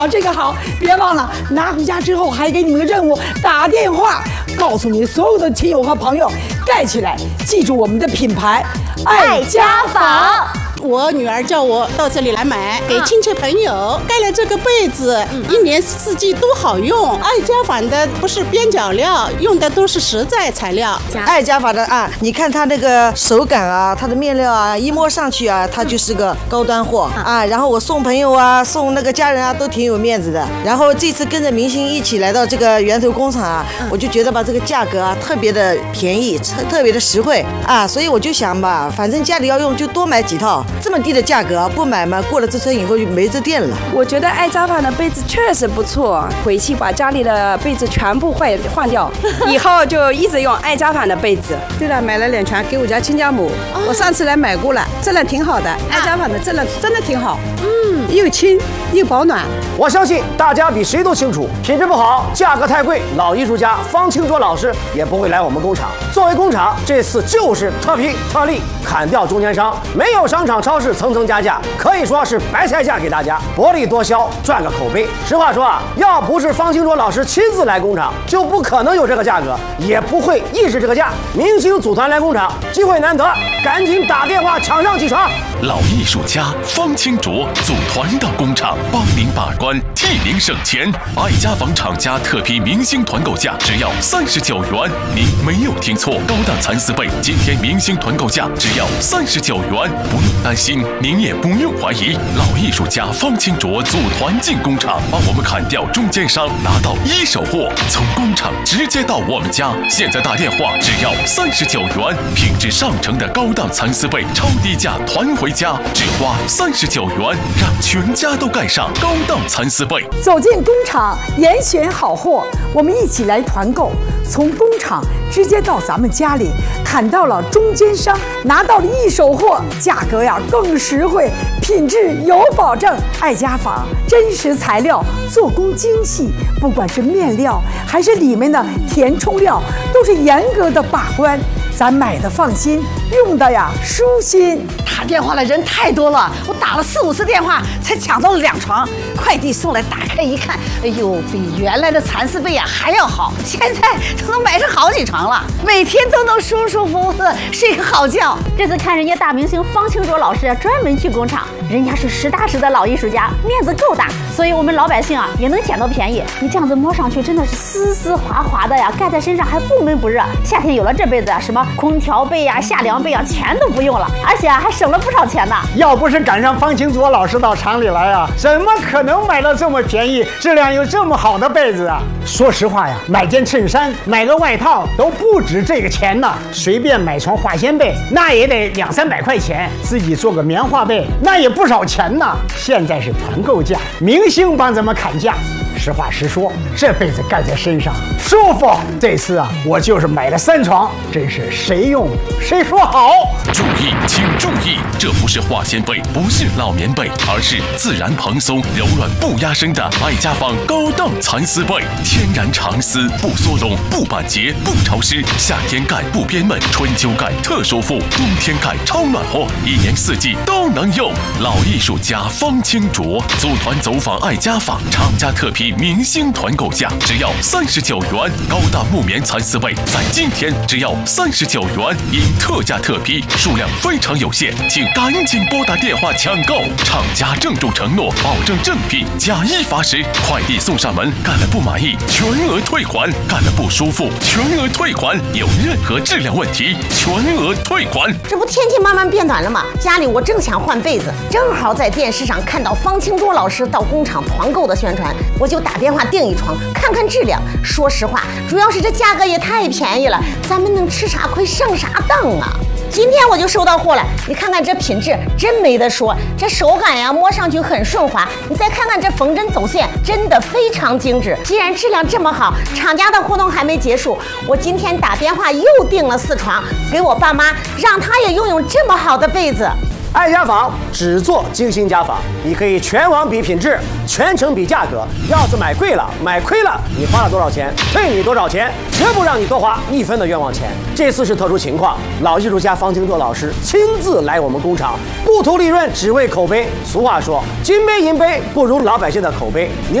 这个好，别忘了拿回家之后还给你们个任务，打电话告诉你所有的亲友和朋友盖起来，记住我们的品牌爱家纺。 我女儿叫我到这里来买，给亲戚朋友盖了这个被子，一年四季都好用。爱家纺的不是边角料，用的都是实在材料。 爱家纺的啊，你看它那个手感啊，它的面料啊，一摸上去啊，它就是个高端货啊。然后我送朋友啊，送那个家人啊，都挺有面子的。然后这次跟着明星一起来到这个源头工厂啊，我就觉得吧，这个价格啊特别的便宜，特别的实惠啊，所以我就想吧，反正家里要用就多买几套。这么低的价格不买嘛，过了这村以后就没这店了。 我觉得爱家纺的被子确实不错，回去把家里的被子全部换掉，以后就一直用爱家纺的被子。 对了，买了2床给我家亲家母，我上次来买过了，质量挺好的，爱家纺的质量真的挺好，又轻又保暖。 我相信大家比谁都清楚，品质不好，价格太贵，老艺术家方清卓老师也不会来我们工厂。作为工厂，这次就是特批特例，砍掉中间商，没有商场超市层层加价，可以说是白菜价给大家，薄利多销，赚个口碑。实话说啊，要不是方清卓老师亲自来工厂，就不可能有这个价格，也不会抑制这个价。明星组团来工厂，机会难得，赶紧打电话抢上几床。 老艺术家方清卓组团到工厂，帮您把关，替您省钱。爱家纺厂家特批明星团购价只要39元，您没有听错，高档蚕丝被今天明星团购价只要39元，不用担心，您也不用怀疑，老艺术家方清卓组团进工厂，帮我们砍掉中间商，拿到一手货，从工厂直接到我们家。现在打电话只要39元，品质上乘的高档蚕丝被，超低价团回家，只花39元，让全家都盖上高档蚕丝被。 走进工厂，严选好货，我们一起来团购，从工厂直接到咱们家里，砍到了中间商，拿到了一手货，价格呀更实惠，品质有保证。爱家纺真实材料，做工精细，不管是面料还是里面的填充料，都是严格的把关，咱买的放心，用的呀舒心。 打电话的人太多了，我打了4、5次电话才抢到了2床，快递送来，打开一看，哎呦，比原来的蚕丝被呀还要好，现在都能买上好几床了，每天都能舒舒服服的睡个好觉。 这次看人家大明星方清卓老师啊，专门去工厂，人家是实打实的老艺术家，面子够大，所以我们老百姓啊也能捡到便宜。你这样子摸上去真的是丝丝滑滑的呀，盖在身上还不闷不热。夏天有了这被子啊，什么空调被呀、夏凉被啊，全都不用了，而且还省了不少钱呢。 要不是赶上方清卓老师到厂里来啊，怎么可能买到这么便宜、质量又这么好的被子啊？说实话呀，买件衬衫、买个外套都不止这个钱呢。随便买床化纤被，那也得200、300块钱；自己做个棉花被，那也不少钱呢。现在是团购价，明星帮咱们砍价。实话实说，这被子盖在身上舒服。这次啊，我就是买了3床，真是谁用谁说好。 注意，请注意，这不是化纤被，不是老棉被，而是自然蓬松、柔软不压身的爱家纺高档蚕丝被，天然长丝，不缩拢，不板结，不潮湿，夏天盖不憋闷，春秋盖特舒服，冬天盖超暖和，1年4季都能用。老艺术家方清卓组团走访爱家纺，厂家特批明星团购价只要39元，高档木棉蚕丝被在今天只要39元，因特价特批，数量非常有限，请赶紧拨打电话抢购。厂家郑重承诺，保证正品，假一罚10，快递送上门，干了不满意全额退还，干了不舒服全额退还，有任何质量问题全额退还。 这不天气慢慢变暖了吗？家里我正想换被子，正好在电视上看到方清卓老师到工厂团购的宣传，我就打电话订1床，看看质量。说实话，主要是这价格也太便宜了，咱们能吃啥亏上啥当啊！今天我就收到货了，你看看这品质真没得说，这手感呀摸上去很顺滑，你再看看这缝针走线，真的非常精致。既然质量这么好，厂家的活动还没结束，我今天打电话又订了4床给我爸妈，让他也拥有这么好的被子。 爱家纺只做精心家纺，你可以全网比品质，全程比价格。要是买贵了、买亏了，你花了多少钱，退你多少钱，绝不让你多花1分的冤枉钱。这次是特殊情况，老艺术家方清卓老师亲自来我们工厂，不图利润，只为口碑。俗话说，金杯银杯不如老百姓的口碑。